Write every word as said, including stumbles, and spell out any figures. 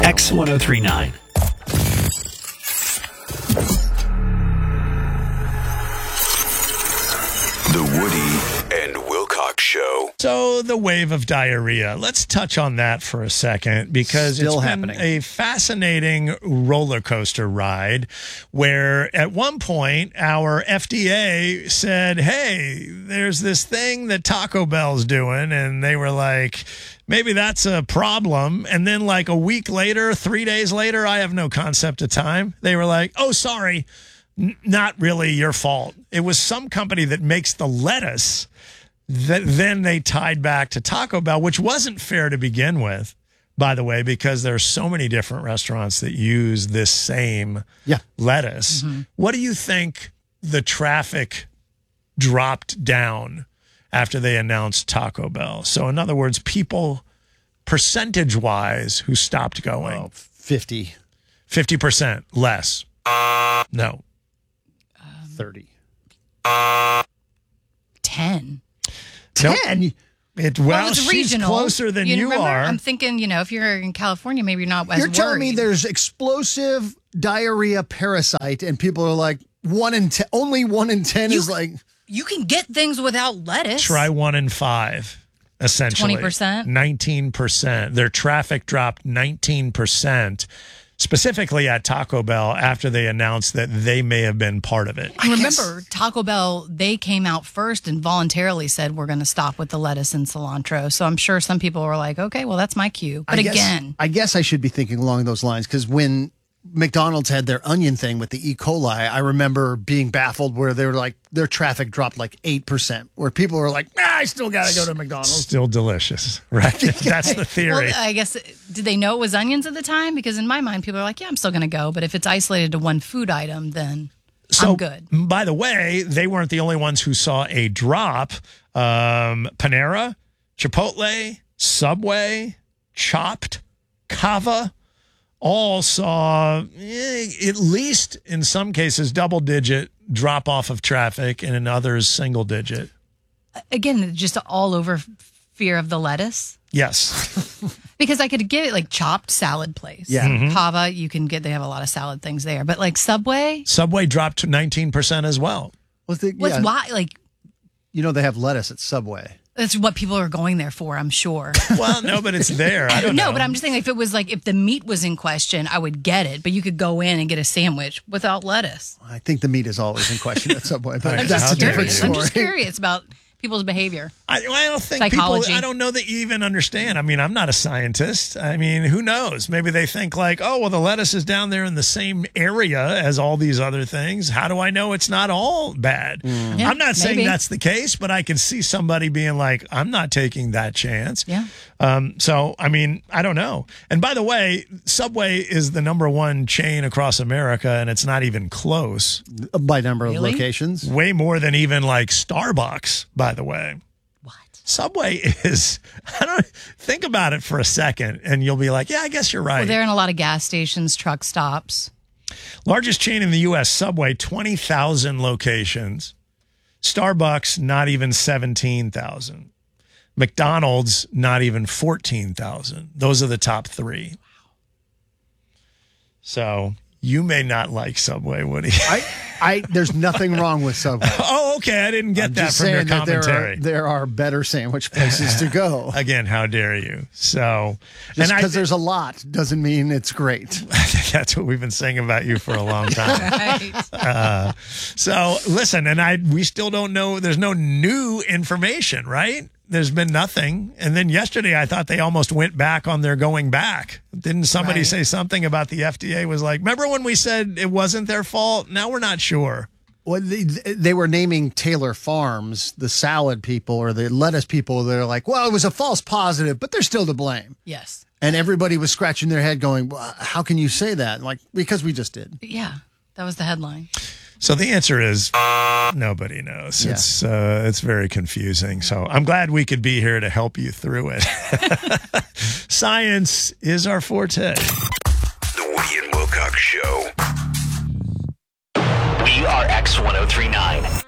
X ten thirty-nine. The Woody and Wilcox Show. So the wave of diarrhea. Let's touch on that for a second because Still it's happening. been a fascinating roller coaster ride where at one point our F D A said, hey, there's this thing that Taco Bell's doing. And they were like, maybe that's a problem. And then like a week later, three days later, I have no concept of time. They were like, oh, sorry. N- not really your fault. It was some company that makes the lettuce that then they tied back to Taco Bell, which wasn't fair to begin with, by the way, because there are so many different restaurants that use this same Yeah. lettuce. Mm-hmm. What do you think the traffic dropped down after they announced Taco Bell? So in other words, people percentage-wise who stopped going, Oh, fifty, fifty percent less. No. thirty. ten. Nope. ten? It, well, Well, it's she's regional. closer than you, remember? are. I'm thinking, you know, if you're in California, maybe you're not as You're telling me worried. there's explosive diarrhea parasite and people are like, one in ten, only one in ten You- is like, You can get things without lettuce. Try one in five, essentially. twenty percent? nineteen percent. Their traffic dropped nineteen percent, specifically at Taco Bell after they announced that they may have been part of it. And remember, Taco Bell, they came out first and voluntarily said, we're going to stop with the lettuce and cilantro. So I'm sure some people were like, okay, well, that's my cue. But I guess, again, I guess I should be thinking along those lines because when McDonald's had their onion thing with the E. coli, I remember being baffled where they were like, their traffic dropped like eight percent, where people were like, ah, I still got to go to McDonald's. Still delicious, right? That's the theory. well, I guess, did they know it was onions at the time? Because in my mind, people are like, yeah, I'm still going to go. But if it's isolated to one food item, then So, I'm good. by the way, they weren't the only ones who saw a drop. Um, Panera, Chipotle, Subway, Chopped, Cava, all saw eh, at least in some cases double digit drop off of traffic and in others single digit. Again, just all over fear of the lettuce. Yes. Because I could get it like Chopped salad place. Yeah. Mhm. Kava, you can get, they have a lot of salad things there. But like Subway, Subway dropped to nineteen percent as well. Well, the, what's yeah, why? Like, you know, they have lettuce at Subway. that's what people are going there for, I'm sure. Well, no, but it's there. I don't no, know. but I'm just saying, if it was like, if the meat was in question, I would get it. But you could go in and get a sandwich without lettuce. I think the meat is always in question at Subway, but I'm that's just a different curious. story. I'm just curious about people's behavior. I, I don't think Psychology. people, I don't know that you even understand. I mean, I'm not a scientist. I mean, who knows? Maybe they think like, oh, well, the lettuce is down there in the same area as all these other things. How do I know it's not all bad? Yeah, I'm not saying maybe. that's the case, but I can see somebody being like, I'm not taking that chance. Yeah. Um, so, I mean, I don't know. And by the way, Subway is the number one chain across America, and it's not even close. By number of Really? locations. Way more than even like Starbucks, by the way. What? Subway is, I don't think about it for a second and you'll be like, yeah, I guess you're right. Well, they're in a lot of gas stations, truck stops. Largest chain in the U S, Subway, twenty thousand locations. Starbucks, not even seventeen thousand. McDonald's, not even fourteen thousand. Those are the top three. So you may not like Subway, Woody. I, I, there's nothing wrong with Subway. Oh, okay. I didn't get I'm that just from your saying that there commentary. are, there are better sandwich places to go. Again, how dare you? So, Just and I, because there's a lot doesn't mean it's great. that's what we've been saying about you for a long time. Right. Uh, so listen, and I we still don't know. There's no new information, right? There's been nothing. And then yesterday, I thought they almost went back on their going back. Didn't somebody Right. say something about the F D A was like, remember when we said it wasn't their fault? Now we're not sure. Well, they, they were naming Taylor Farms, the salad people or the lettuce people. They're like, well, it was a false positive, but they're still to blame. Yes. And everybody was scratching their head going, well, how can you say that? Like, because we just did. Yeah. That was the headline. So the answer is nobody knows. Yeah. It's uh, it's very confusing. So I'm glad we could be here to help you through it. Science is our forte. The Woody and Wilcox Show. We are X ten thirty-nine.